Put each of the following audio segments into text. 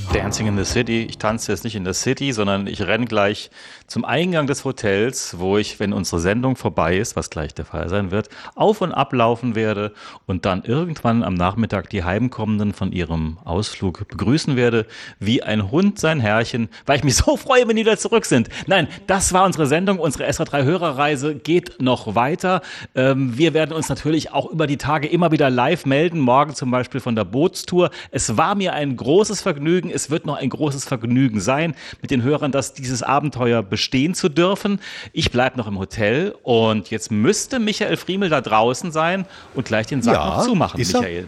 Dancing in the City. Ich tanze jetzt nicht in der City, sondern ich renne gleich zum Eingang des Hotels, wo ich, wenn unsere Sendung vorbei ist, was gleich der Fall sein wird, auf und ab laufen werde und dann irgendwann am Nachmittag die Heimkommenden von ihrem Ausflug begrüßen werde, wie ein Hund sein Herrchen, weil ich mich so freue, wenn die wieder zurück sind. Nein, das war unsere Sendung, unsere SR3-Hörerreise geht noch weiter. Wir werden uns natürlich auch über die Tage immer wieder live melden, morgen zum Beispiel von der Bootstour. Es war mir ein großes Vergnügen, es wird noch ein großes Vergnügen sein, mit den Hörern dieses Abenteuer bestehen zu dürfen. Ich bleibe noch im Hotel und jetzt müsste Michael Friemel da draußen sein und gleich den Sack noch zumachen, Michael.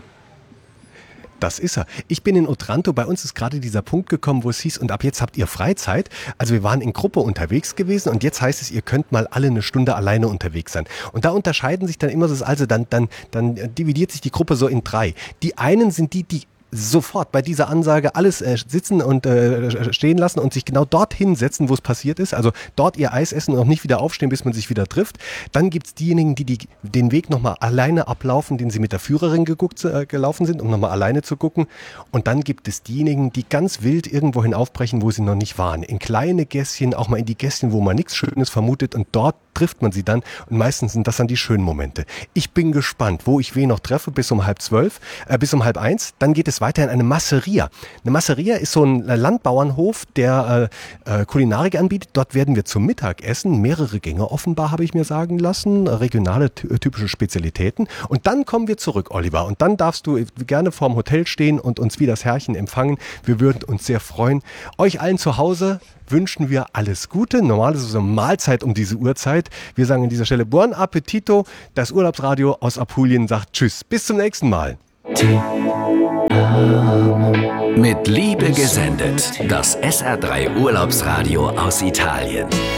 Das ist er. Ich bin in Otranto. Bei uns ist gerade dieser Punkt gekommen, wo es hieß, und ab jetzt habt ihr Freizeit. Also wir waren in Gruppe unterwegs gewesen und jetzt heißt es, ihr könnt mal alle eine Stunde alleine unterwegs sein. Und da unterscheiden sich dann immer so, also dann dividiert sich die Gruppe so in 3. Die einen sind die sofort bei dieser Ansage alles sitzen und stehen lassen und sich genau dorthin setzen, wo es passiert ist. Also dort ihr Eis essen und auch nicht wieder aufstehen, bis man sich wieder trifft. Dann gibt es diejenigen, die den Weg nochmal alleine ablaufen, den sie mit der Führerin gelaufen sind, um nochmal alleine zu gucken. Und dann gibt es diejenigen, die ganz wild irgendwohin aufbrechen, wo sie noch nicht waren. In kleine Gässchen, auch mal in die Gässchen, wo man nichts Schönes vermutet und dort trifft man sie dann und meistens sind das dann die schönen Momente. Ich bin gespannt, wo ich wen noch treffe bis um 1:30. Dann geht es weiter in eine Masseria. Eine Masseria ist so ein Landbauernhof, der Kulinarik anbietet. Dort werden wir zum Mittagessen, mehrere Gänge offenbar, habe ich mir sagen lassen, regionale typische Spezialitäten. Und dann kommen wir zurück, Oliver. Und dann darfst du gerne vorm Hotel stehen und uns wie das Herrchen empfangen. Wir würden uns sehr freuen. Euch allen zu Hause wünschen wir alles Gute. Normal ist es so eine Mahlzeit um diese Uhrzeit. Wir sagen an dieser Stelle Buon Appetito. Das Urlaubsradio aus Apulien sagt Tschüss. Bis zum nächsten Mal. Mit Liebe gesendet. Das SR3 Urlaubsradio aus Italien.